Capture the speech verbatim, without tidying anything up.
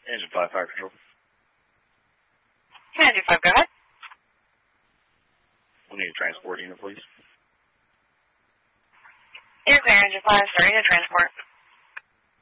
Engine five, fire control. Engine five, go ahead. We need a transport unit, please. You're clear, Engine five, starting to transport.